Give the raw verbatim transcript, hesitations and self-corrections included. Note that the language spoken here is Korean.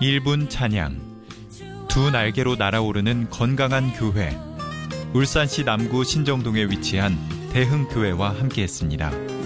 일 분 찬양, 두 날개로 날아오르는 건강한 교회, 울산시 남구 신정동에 위치한 대흥교회와 함께했습니다.